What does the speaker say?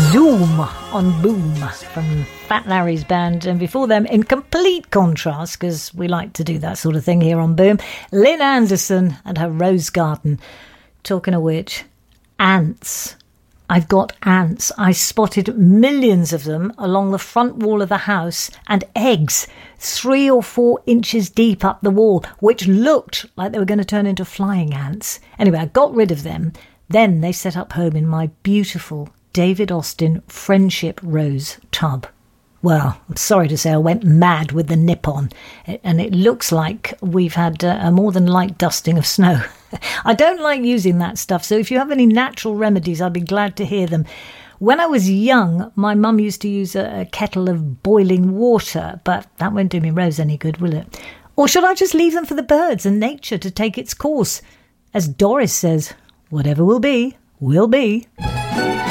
Zoom on Boom from Fat Larry's band, and before them, in complete contrast, because we like to do that sort of thing here on Boom, Lynn Anderson and her Rose Garden. Talking of which, ants. I've got ants. I spotted millions of them along the front wall of the house, and eggs 3 or 4 inches deep up the wall, which looked like they were going to turn into flying ants. Anyway, I got rid of them. Then they set up home in my beautiful David Austin Friendship Rose tub. Well, I'm sorry to say I went mad with the nip-on, and it looks like we've had a more than light dusting of snow. I don't like using that stuff, so if you have any natural remedies, I'd be glad to hear them. When I was young, my mum used to use a kettle of boiling water, but that won't do me rose any good, will it? Or should I just leave them for the birds and nature to take its course? As Doris says, whatever will be, will be.